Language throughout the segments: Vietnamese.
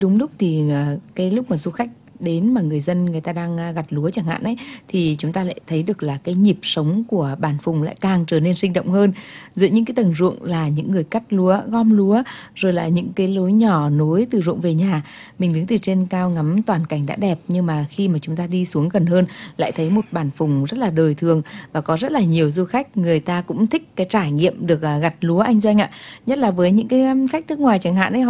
Đúng lúc thì cái lúc mà du khách đến mà người dân người ta đang gặt lúa chẳng hạn ấy, thì chúng ta lại thấy được là cái nhịp sống của bản Phùng lại càng trở nên sinh động hơn. Giữa những cái tầng ruộng là những người cắt lúa, gom lúa, rồi là những cái lối nhỏ nối từ ruộng về nhà. Mình đứng từ trên cao ngắm toàn cảnh đã đẹp, nhưng mà khi mà chúng ta đi xuống gần hơn lại thấy một bản Phùng rất là đời thường, và có rất là nhiều du khách người ta cũng thích cái trải nghiệm được gặt lúa anh Doanh ạ. Nhất là với những cái khách nước ngoài chẳng hạn ấy,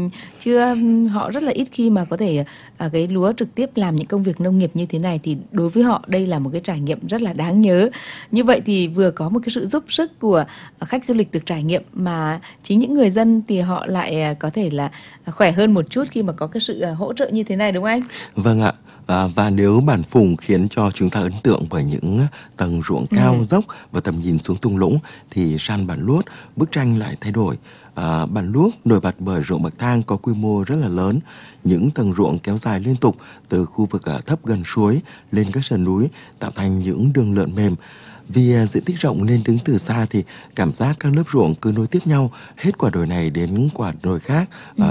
họ rất là ít khi mà có thể cái lúa trực tiếp làm những công việc nông nghiệp như thế này, thì đối với họ đây là một cái trải nghiệm rất là đáng nhớ. Như vậy thì vừa có một cái sự giúp sức của khách du lịch được trải nghiệm, mà chính những người dân thì họ lại có thể là khỏe hơn một chút khi mà có cái sự hỗ trợ như thế này, đúng không anh? Vâng ạ. Và nếu bản Phùng khiến cho chúng ta ấn tượng bởi những tầng ruộng cao dốc và tầm nhìn xuống thung lũng, thì san Bản Luốt, bức tranh lại thay đổi. Bản Luốt nổi bật bởi ruộng bậc thang có quy mô rất là lớn, những tầng ruộng kéo dài liên tục từ khu vực thấp gần suối lên các sườn núi, tạo thành những đường lượn mềm. Vì diện tích rộng nên đứng từ xa thì cảm giác các lớp ruộng cứ nối tiếp nhau hết quả đồi này đến quả đồi khác.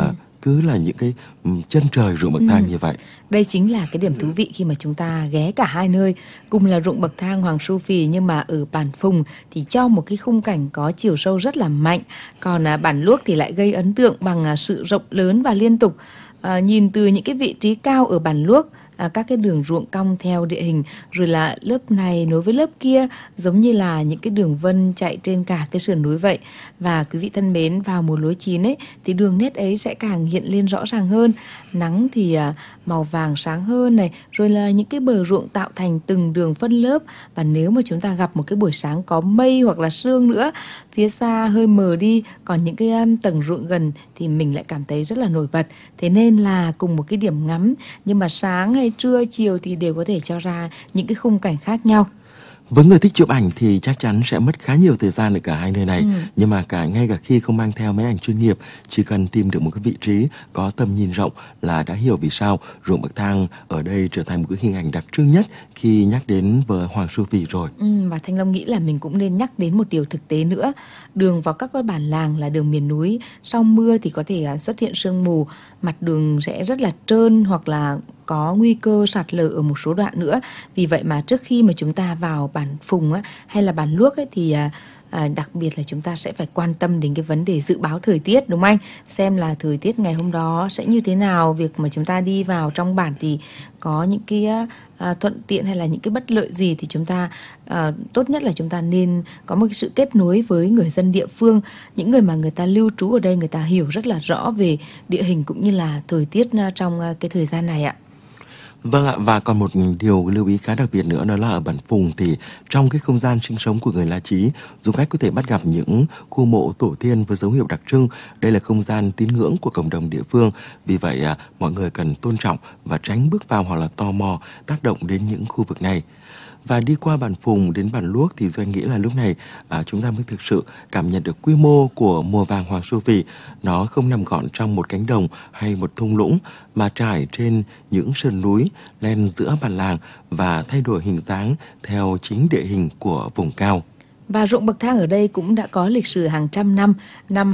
Cứ là những cái chân trời ruộng bậc thang như vậy. Đây chính là cái điểm thú vị khi mà chúng ta ghé cả hai nơi, cùng là ruộng bậc thang Hoàng Su Phì, nhưng mà ở bản Phùng thì cho một cái khung cảnh có chiều sâu rất là mạnh, còn bản Luốc thì lại gây ấn tượng bằng sự rộng lớn và liên tục. Nhìn từ những cái vị trí cao ở bản Luốc, các cái đường ruộng cong theo địa hình, rồi là lớp này nối với lớp kia, giống như là những cái đường vân chạy trên cả cái sườn núi vậy. Và quý vị thân mến, vào mùa lúa chín ấy thì đường nét ấy sẽ càng hiện lên rõ ràng hơn. Nắng thì màu vàng sáng hơn này, rồi là những cái bờ ruộng tạo thành từng đường phân lớp. Và nếu mà chúng ta gặp một cái buổi sáng có mây hoặc là sương nữa, phía xa hơi mờ đi, còn những cái tầng ruộng gần thì mình lại cảm thấy rất là nổi bật. Thế nên là cùng một cái điểm ngắm, nhưng mà sáng hay trưa chiều thì đều có thể cho ra những cái khung cảnh khác nhau. Với người thích chụp ảnh thì chắc chắn sẽ mất khá nhiều thời gian ở cả hai nơi này. Nhưng mà ngay cả khi không mang theo máy ảnh chuyên nghiệp, chỉ cần tìm được một cái vị trí có tầm nhìn rộng là đã hiểu vì sao ruộng bậc thang ở đây trở thành một cái hình ảnh đặc trưng nhất khi nhắc đến với Hoàng Su Phì rồi. Và Thanh Long nghĩ là mình cũng nên nhắc đến một điều thực tế nữa. Đường vào các cái bản làng là đường miền núi, sau mưa thì có thể xuất hiện sương mù, mặt đường sẽ rất là trơn hoặc là có nguy cơ sạt lở ở một số đoạn nữa. Vì vậy mà trước khi mà chúng ta vào bản Phùng hay là bản Luốc thì đặc biệt là chúng ta sẽ phải quan tâm đến cái vấn đề dự báo thời tiết, đúng không anh? Xem là thời tiết ngày hôm đó sẽ như thế nào, việc mà chúng ta đi vào trong bản thì có những cái thuận tiện hay là những cái bất lợi gì, thì chúng ta tốt nhất là chúng ta nên có một cái sự kết nối với người dân địa phương, những người mà người ta lưu trú ở đây, người ta hiểu rất là rõ về địa hình cũng như là thời tiết trong cái thời gian này ạ. Vâng ạ, và còn một điều lưu ý khá đặc biệt nữa, đó là ở bản Phùng thì trong cái không gian sinh sống của người La Chí, du khách có thể bắt gặp những khu mộ tổ tiên với dấu hiệu đặc trưng. Đây là không gian tín ngưỡng của cộng đồng địa phương, vì vậy mọi người cần tôn trọng và tránh bước vào hoặc là tò mò tác động đến những khu vực này. Và đi qua bản Phùng đến bản Luốc thì Doanh nghĩ là lúc này chúng ta mới thực sự cảm nhận được quy mô của mùa vàng Hoàng Su Phì. Nó không nằm gọn trong một cánh đồng hay một thung lũng, mà trải trên những sườn núi, len giữa bản làng và thay đổi hình dáng theo chính địa hình của vùng cao. Và ruộng bậc thang ở đây cũng đã có lịch sử hàng trăm năm. Năm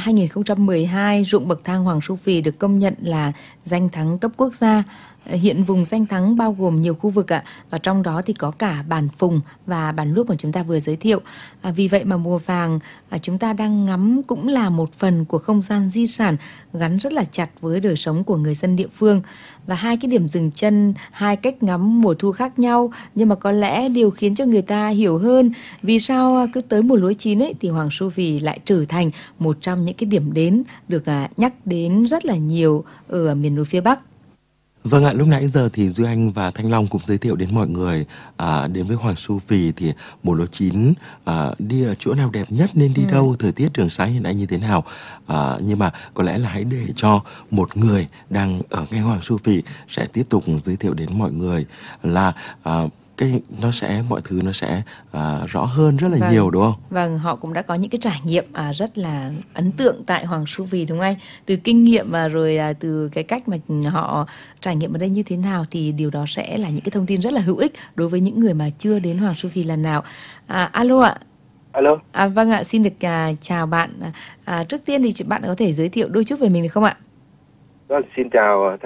2012, ruộng bậc thang Hoàng Su Phì được công nhận là danh thắng cấp quốc gia. Hiện vùng danh thắng bao gồm nhiều khu vực và trong đó thì có cả bản Phùng và bản Luốc mà chúng ta vừa giới thiệu. Vì vậy mà mùa vàng chúng ta đang ngắm cũng là một phần của không gian di sản gắn rất là chặt với đời sống của người dân địa phương. Và hai cái điểm dừng chân, hai cách ngắm mùa thu khác nhau, nhưng mà có lẽ điều khiến cho người ta hiểu hơn vì sao cứ tới mùa lúa chín ấy thì Hoàng Su Phì lại trở thành một trong những cái điểm đến được nhắc đến rất là nhiều ở miền núi phía Bắc. Vâng ạ, lúc nãy giờ thì Duy Anh và Thanh Long cũng giới thiệu đến mọi người đến với Hoàng Su Phì thì mùa lúa chín đi ở chỗ nào đẹp nhất, nên đi đâu, thời tiết Trường Sái hiện nay như thế nào. Nhưng mà có lẽ là hãy để cho một người đang ở ngay Hoàng Su Phì sẽ tiếp tục giới thiệu đến mọi người là mọi thứ nó sẽ rõ hơn rất là nhiều, đúng không? Vâng, họ cũng đã có những cái trải nghiệm rất là ấn tượng tại Hoàng Su Phì, đúng không anh? Từ kinh nghiệm và rồi từ cái cách mà họ trải nghiệm ở đây như thế nào, thì điều đó sẽ là những cái thông tin rất là hữu ích đối với những người mà chưa đến Hoàng Su Phì lần nào. Alo ạ. Alo. Vâng ạ, xin được chào bạn. Trước tiên thì bạn có thể giới thiệu đôi chút về mình được không ạ? Vâng, xin chào